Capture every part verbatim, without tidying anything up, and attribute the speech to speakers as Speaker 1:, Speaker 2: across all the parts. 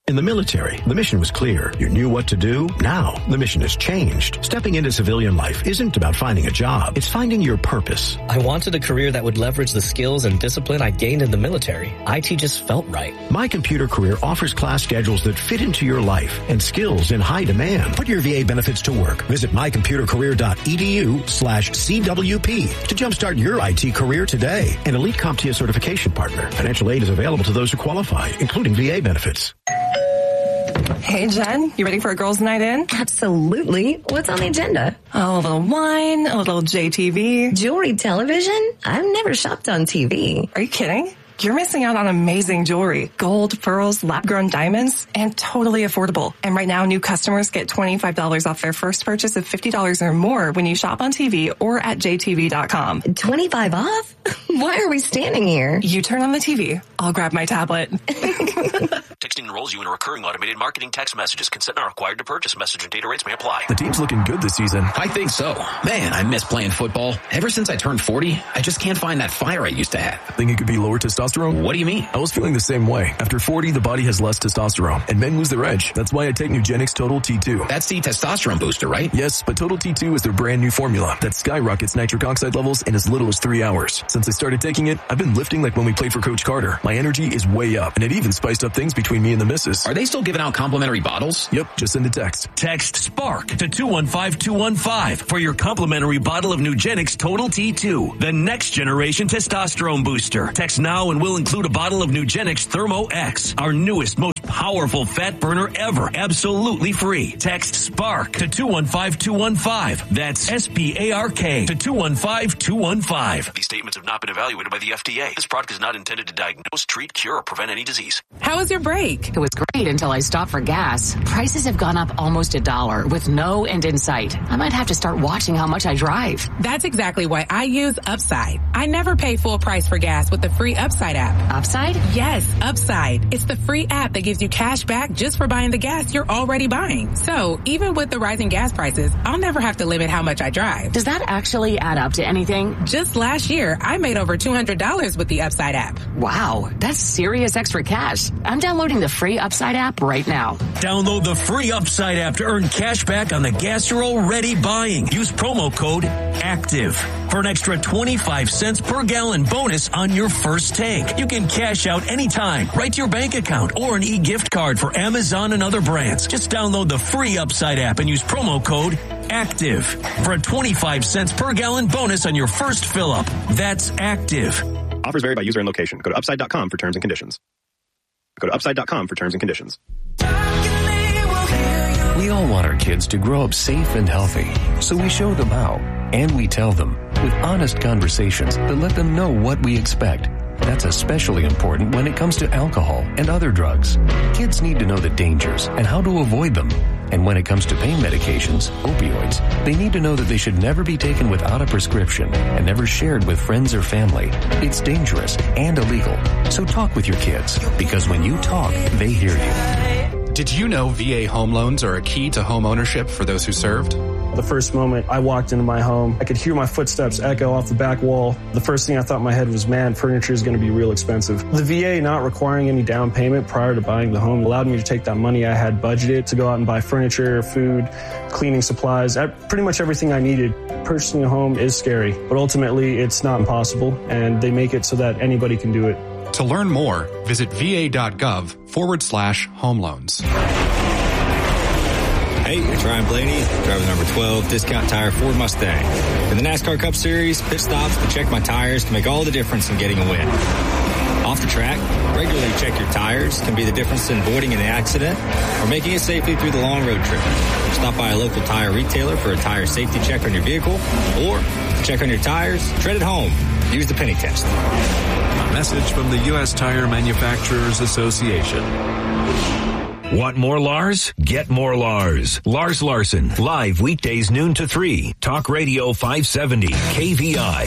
Speaker 1: In the military, the mission was clear. You knew what to do. Now, the mission has changed. Stepping into civilian life isn't about finding a job. It's finding your purpose.
Speaker 2: I wanted a career that would leverage the skills and discipline I gained in the military. I T just felt right.
Speaker 1: My Computer Career offers class schedules that fit into your life and skills in high demand. Put your V A benefits to work. Visit mycomputercareer.edu slash CWP to jumpstart your I T career today. An elite CompTIA certification partner. Financial aid is available to those who qualify, including V A benefits.
Speaker 3: Hey, Jen, you ready for a girls' night in?
Speaker 4: Absolutely. What's on the agenda?
Speaker 3: Oh, a little wine, a little J T V.
Speaker 4: Jewelry television? I've never shopped on T V.
Speaker 3: Are you kidding? You're missing out on amazing jewelry. Gold, pearls, lab-grown diamonds, and totally affordable. And right now, new customers get twenty-five dollars off their first purchase of fifty dollars or more when you shop on T V or at J T V dot com.
Speaker 4: twenty-five off? Why are we standing here?
Speaker 3: You turn on the T V. I'll grab my tablet.
Speaker 5: Texting enrolls you in a recurring automated marketing text messages. Consent not required to purchase. Message and data rates may apply.
Speaker 6: The team's looking good this season.
Speaker 7: I think so. Man, I miss playing football. Ever since I turned forty, I just can't find that fire I used to have.
Speaker 6: Think it could be lower testosterone?
Speaker 7: What do you mean?
Speaker 6: I was feeling the same way. After forty, the body has less testosterone, and men lose their edge. That's why I take Nugenix Total T two.
Speaker 7: That's the testosterone booster, right?
Speaker 6: Yes, but Total T two is their brand new formula that skyrockets nitric oxide levels in as little as three hours. Since I started taking it, I've been lifting like when we played for Coach Carter. My energy is way up, and it even spiced up things between me and the missus.
Speaker 7: Are they still giving out complimentary bottles?
Speaker 6: Yep, just send a text.
Speaker 8: Text SPARK to two one five two one five for your complimentary bottle of Nugenix Total T two, the next generation testosterone booster. Text now and we'll include a bottle of Nugenix Thermo X, our newest, most powerful fat burner ever, absolutely free. Text SPARK to two one five two one five. That's S P A R K to two one five two one five.
Speaker 5: These statements have not been evaluated by the F D A. This product is not intended to diagnose, treat, cure, or prevent any disease.
Speaker 9: How was your break?
Speaker 10: It was great until I stopped for gas. Prices have gone up almost a dollar with no end in sight. I might have to start watching how much I drive.
Speaker 9: That's exactly why I use Upside. I never pay full price for gas with the free Upside app.
Speaker 10: Upside?
Speaker 9: Yes, Upside. It's the free app that gives you cash back just for buying the gas you're already buying. So even with the rising gas prices, I'll never have to limit how much I drive.
Speaker 10: Does that actually add up to anything?
Speaker 9: Just last year, I made over two hundred dollars with the Upside app.
Speaker 10: Wow, that's serious extra cash. I'm downloading the free Upside app right now.
Speaker 8: Download the free Upside app to earn cash back on the gas you're already buying. Use promo code ACTIVE for an extra twenty-five cents per gallon bonus on your first tank. You can cash out anytime, right to your bank account, or an e-gift card for Amazon and other brands. Just download the free Upside app and use promo code ACTIVE for a twenty-five cents per gallon bonus on your first fill-up. That's ACTIVE.
Speaker 11: Offers vary by user and location. Go to upside dot com for terms and conditions. Go to upside dot com for terms and conditions.
Speaker 12: We all want our kids to grow up safe and healthy, so we show them how, and we tell them with honest conversations that let them know what we expect. That's especially important when it comes to alcohol and other drugs. Kids need to know the dangers and how to avoid them. And when it comes to pain medications, opioids, they need to know that they should never be taken without a prescription and never shared with friends or family. It's dangerous and illegal. So talk with your kids, because when you talk, they hear you.
Speaker 13: Did you know V A home loans are a key to home ownership for those who served?
Speaker 14: The first moment I walked into my home, I could hear my footsteps echo off the back wall. The first thing I thought in my head was, man, furniture is going to be real expensive. The V A not requiring any down payment prior to buying the home allowed me to take that money I had budgeted to go out and buy furniture, food, cleaning supplies, pretty much everything I needed. Purchasing a home is scary, but ultimately it's not impossible, and they make it so that anybody can do it.
Speaker 13: To learn more, visit va.gov forward slash home loans.
Speaker 15: Hey, it's Ryan Blaney, driver number twelve, Discount Tire Ford Mustang. In the NASCAR Cup Series, pit stops to check my tires can make all the difference in getting a win. Off the track, regularly check your tires can be the difference in avoiding an accident or making it safely through the long road trip. Stop by a local tire retailer for a tire safety check on your vehicle, or check on your tires, tread at home. Use the penny test.
Speaker 16: A message from the U S Tire Manufacturers Association.
Speaker 8: Want more Lars? Get more Lars. Lars Larson, live weekdays noon to three. Talk Radio five seventy, K V I.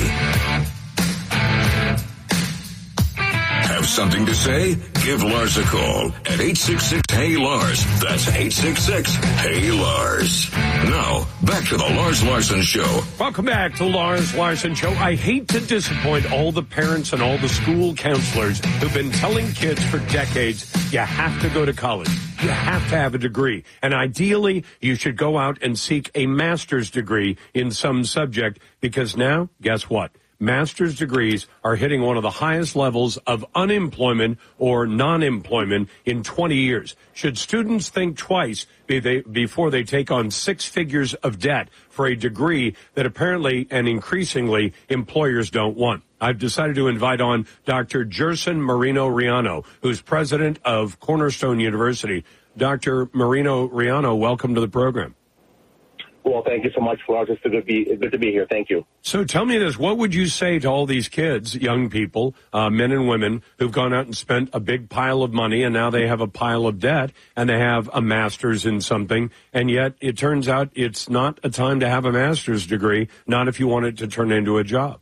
Speaker 17: Have something to say? Give Lars a call at eight six six, H E Y, Lars. That's eight six six, H E Y, Lars. Now, back to the Lars Larson Show.
Speaker 18: Welcome back to Lars Larson Show. I hate to disappoint all the parents and all the school counselors who've been telling kids for decades, you have to go to college. You have to have a degree. And ideally, you should go out and seek a master's degree in some subject, because now, guess what? Master's degrees are hitting one of the highest levels of unemployment or non-employment in twenty years. Should students think twice before they take on six figures of debt for a degree that apparently and increasingly employers don't want? I've decided to invite on Doctor Gerson Moreno-Riano, who's president of Cornerstone University. Doctor Moreno-Riano, welcome to the program.
Speaker 19: Well, thank you so much, Lars. It's good to be good to be here. Thank you.
Speaker 18: So tell me this. What would you say to all these kids, young people, uh, men and women, who've gone out and spent a big pile of money, and now they have a pile of debt, and they have a master's in something, and yet it turns out it's not a time to have a master's degree, not if you want it to turn into a job?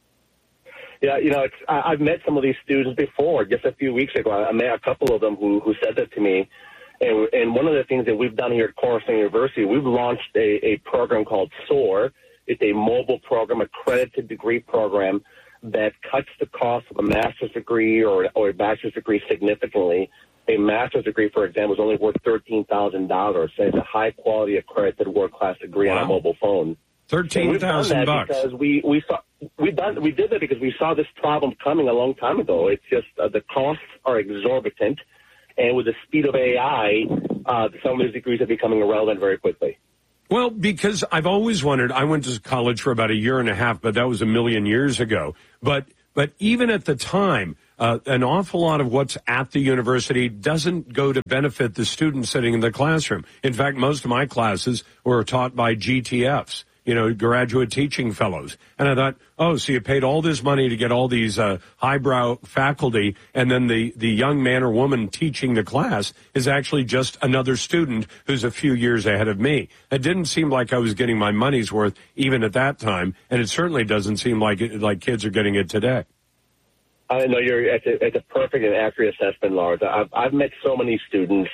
Speaker 19: Yeah, you know, it's, I, I've met some of these students before. Just a few weeks ago, I met a couple of them who, who said that to me. And, and one of the things that we've done here at Cornerstone University, we've launched a, a program called SOAR. It's a mobile program, accredited degree program that cuts the cost of a master's degree or, or a bachelor's degree significantly. A master's degree, for example, is only worth thirteen thousand dollars. So it's a high-quality accredited world-class degree wow. on a mobile phone.
Speaker 18: Thirteen thousand bucks.
Speaker 19: Because we we saw we done we did that because we saw this problem coming a long time ago. It's just uh, the costs are exorbitant. And with the speed of A I, uh, some of these degrees are becoming irrelevant very quickly.
Speaker 18: Well, because I've always wondered, I went to college for about a year and a half, but that was a million years ago. But but even at the time, uh, an awful lot of what's at the university doesn't go to benefit the students sitting in the classroom. In fact, most of my classes were taught by G T Fs. You know, graduate teaching fellows. And I thought, oh, so you paid all this money to get all these uh, highbrow faculty, and then the, the young man or woman teaching the class is actually just another student who's a few years ahead of me. It didn't seem like I was getting my money's worth even at that time, and it certainly doesn't seem like it, like kids are getting it today.
Speaker 19: I know you're it's a, it's a perfect and accurate assessment, Lars. I've, I've met so many students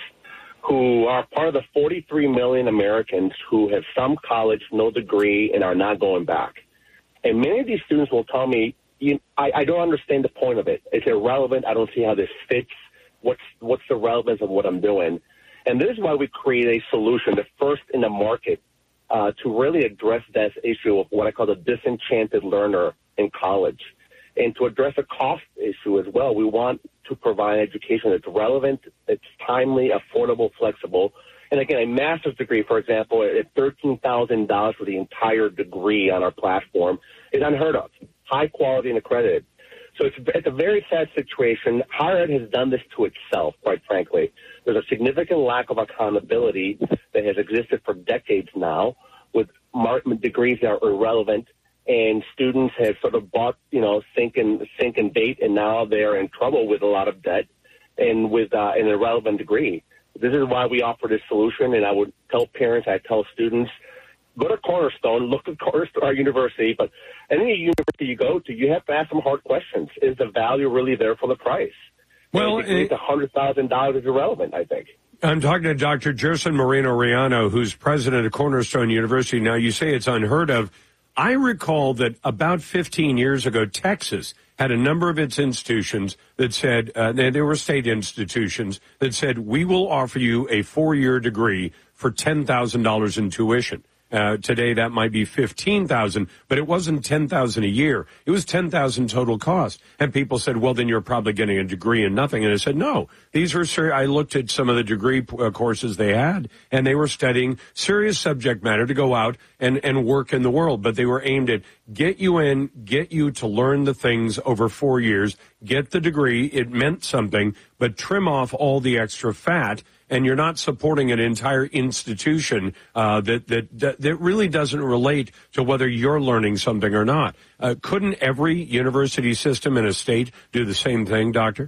Speaker 19: who are part of the forty-three million Americans who have some college, no degree, and are not going back. And many of these students will tell me, you, I, I don't understand the point of it. It's irrelevant. I don't see how this fits. What's, what's the relevance of what I'm doing? And this is why we create a solution, the first in the market, uh, to really address that issue of what I call the disenchanted learner in college. And to address a cost issue as well, we want to provide education that's relevant, it's timely, affordable, flexible. And again, a master's degree, for example, at thirteen thousand dollars for the entire degree on our platform is unheard of, high quality and accredited. So it's, it's a very sad situation. Higher ed has done this to itself, quite frankly. There's a significant lack of accountability that has existed for decades now with degrees that are irrelevant. And students have sort of bought, you know, sink and, sink and bait, and now they're in trouble with a lot of debt and with uh, an irrelevant degree. This is why we offer this solution, and I would tell parents, I tell students, go to Cornerstone, look at Cornerstone, our university, but any university you go to, you have to ask some hard questions. Is the value really there for the price?
Speaker 18: Well,
Speaker 19: it's one hundred thousand dollars is irrelevant, I think.
Speaker 18: I'm talking to Doctor Gerson Moreno-Riano, who's president of Cornerstone University. Now, you say it's unheard of. I recall that about fifteen years ago, Texas had a number of its institutions that said, uh, they, they were state institutions, that said, we will offer you a four-year degree for ten thousand dollars in tuition. Uh, today, that might be fifteen thousand dollars, but it wasn't ten thousand dollars a year. It was ten thousand dollars total cost. And people said, well, then you're probably getting a degree in nothing. And I said, no, these were ser- I looked at some of the degree uh, courses they had, and they were studying serious subject matter to go out and, and work in the world. But they were aimed at get you in, get you to learn the things over four years, get the degree. It meant something, but trim off all the extra fat. And you're not supporting an entire institution uh, that, that that really doesn't relate to whether you're learning something or not. Uh, couldn't every university system in a state do the same thing, Doctor?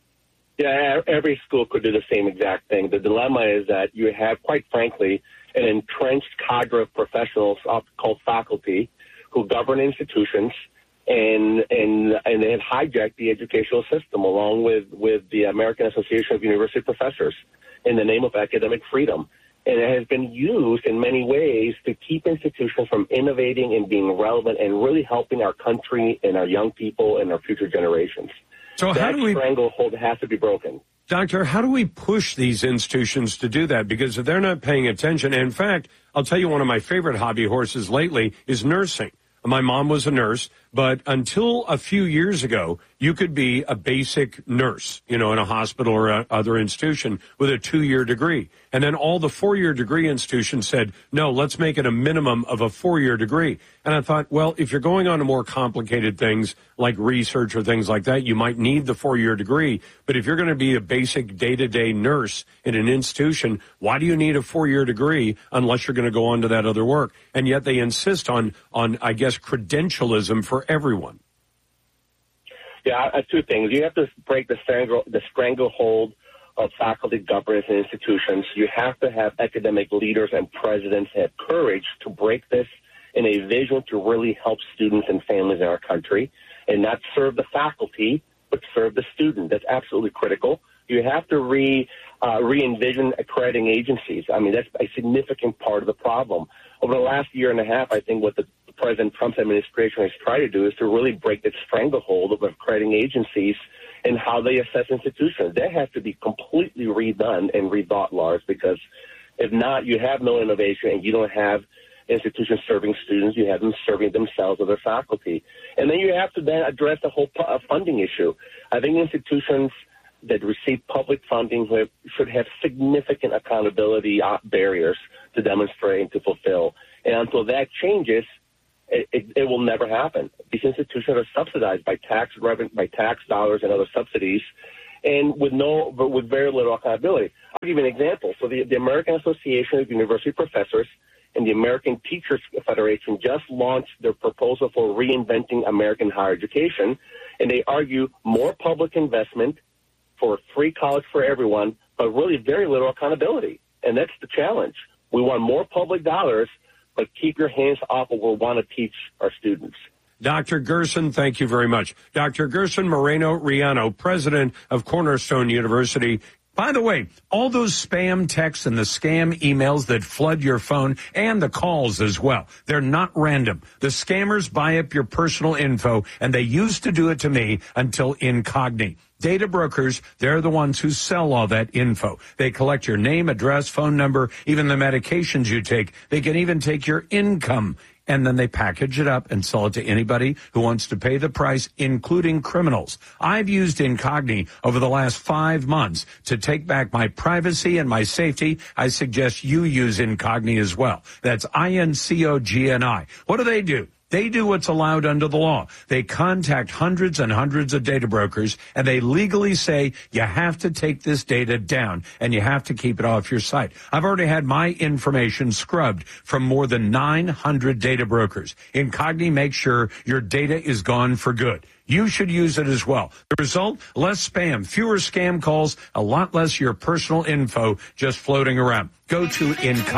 Speaker 19: Yeah, every school could do the same exact thing. The dilemma is that you have, quite frankly, an entrenched cadre of professionals called faculty who govern institutions, and and and they have hijacked the educational system along with, with the American Association of University Professors in the name of academic freedom. And it has been used in many ways to keep institutions from innovating and being relevant and really helping our country and our young people and our future generations.
Speaker 18: So
Speaker 19: that
Speaker 18: how do we
Speaker 19: stranglehold has to be broken.
Speaker 18: Doctor, how do we push these institutions to do that? Because if they're not paying attention, and in fact, I'll tell you one of my favorite hobby horses lately is nursing. My mom was a nurse, but until a few years ago, you could be a basic nurse, you know, in a hospital or a other institution with a two-year degree. And then all the four-year degree institutions said, no, let's make it a minimum of a four-year degree. And I thought, well, if you're going on to more complicated things like research or things like that, you might need the four-year degree. But if you're going to be a basic day-to-day nurse in an institution, why do you need a four-year degree unless you're going to go on to that other work? And yet they insist on, on I guess, credentialism for everyone.
Speaker 19: Yeah, uh, two things. You have to break the strangle, the stranglehold of faculty governance and institutions. You have to have academic leaders and presidents have courage to break this in a vision to really help students and families in our country and not serve the faculty, but serve the student. That's absolutely critical. You have to re, uh, re-envision accrediting agencies. I mean, that's a significant part of the problem. Over the last year and a half, I think what the President Trump's administration has tried to do is to really break that stranglehold of accrediting agencies and how they assess institutions. That has to be completely redone and rethought, Lars, because if not, you have no innovation and you don't have institutions serving students. You have them serving themselves or their faculty. And then you have to then address the whole uh, funding issue. I think institutions that receive public funding should have significant accountability barriers to demonstrate and to fulfill. And until that changes, It, it, it will never happen. These institutions are subsidized by tax revenue, by tax dollars and other subsidies, and with no, but with very little accountability. I'll give you an example. So the, the American Association of University Professors and the American Teachers Federation just launched their proposal for reinventing American higher education, and they argue more public investment for free college for everyone, but really very little accountability. And that's the challenge. We want more public dollars, but keep your hands off of what we want to teach our students.
Speaker 18: Doctor Gerson, thank you very much. Doctor Gerson Moreno-Riano, president of Cornerstone University. By the way, all those spam texts and the scam emails that flood your phone and the calls as well, they're not random. The scammers buy up your personal info, and they used to do it to me until Incogni. Data brokers, they're the ones who sell all that info. They collect your name, address, phone number, even the medications you take. They can even take your income, and then they package it up and sell it to anybody who wants to pay the price, including criminals. I've used Incogni over the last five months to take back my privacy and my safety. I suggest you use Incogni as well. That's I N C O G N I. What do they do? They do what's allowed under the law. They contact hundreds and hundreds of data brokers, and they legally say, you have to take this data down, and you have to keep it off your site. I've already had my information scrubbed from more than nine hundred data brokers. Incogni makes sure your data is gone for good. You should use it as well. The result, less spam, fewer scam calls, a lot less your personal info just floating around. Go to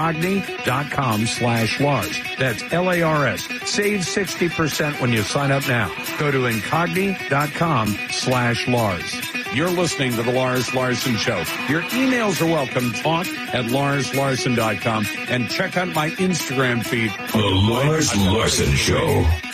Speaker 18: incogni.com slash Lars. That's L A R S. Save sixty percent when you sign up now. Go to incogni.com slash Lars. You're listening to the Lars Larson Show. Your emails are welcome. Talk at lars larson dot com and check out my Instagram feed.
Speaker 17: The Lars Larson Show.